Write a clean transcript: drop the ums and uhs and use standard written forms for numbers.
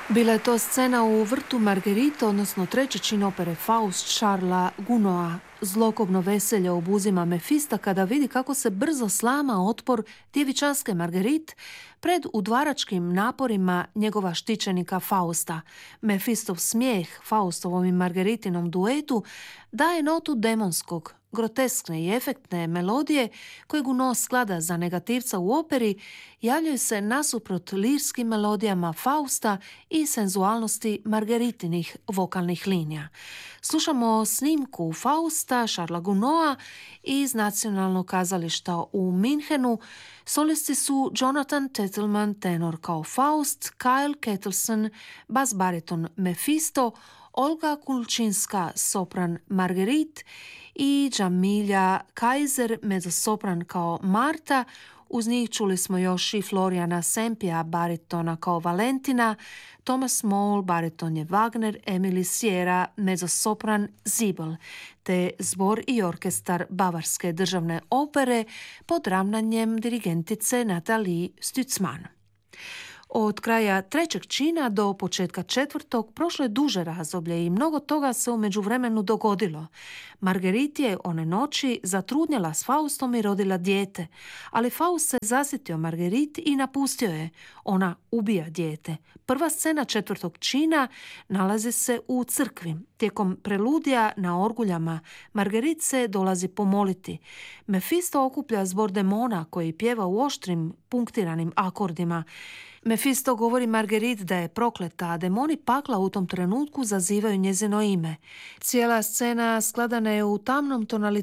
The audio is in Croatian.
Bila je to scena u vrtu Marguerite, odnosno treći čin opere Faust Charlesa Gounoda. Zlokobno veselje obuzima Mefista kada vidi kako se brzo slama otpor djevičanske Marguerite pred udvaračkim naporima njegova štićenika Fausta. Mefistov smijeh Faustovom i Margeritinom duetu daje notu demonskog, groteskne i efektne melodije koje Gounod sklada za negativca u operi, javljaju se nasuprot lirskim melodijama Fausta i senzualnosti Margeritinih vokalnih linija. Slušamo snimku Fausta Charlesa Gounoda iz Nacionalnog kazališta u Minhenu. Solisti su Jonathan Tettelman, tenor kao Faust, Kyle Kettleson, bas bariton Mefisto, Olga Kulčinska, sopran Marguerite i Jamila Kaiser, mezzosopran kao Marta. Uz njih čuli smo još i Floriana Sempija, baritona kao Valentina, Thomas Moll, bariton je Wagner, Emily Sierra, mezzosopran Zibel, te zbor i orkestar Bavarske državne opere pod ravnanjem dirigentice Nathalie Stutzmann. Od kraja trećeg čina do početka četvrtog prošlo je duže razdoblje i mnogo toga se u međuvremenu dogodilo. Marguerite je one noći zatrudnjela s Faustom i rodila dijete, ali Faust se zasjetio Marguerite i napustio je. Ona ubija dijete. Prva scena četvrtog čina nalazi se u crkvi. Tijekom preludija na orguljama Marguerite se dolazi pomoliti. Mefisto okuplja zbor demona koji pjeva u oštrim punktiranim akordima. Mefisto govori Marguerite da je prokleta, a demoni pakla u tom trenutku zazivaju njezino ime. Cijela scena skladana je u tamnom tonalitetu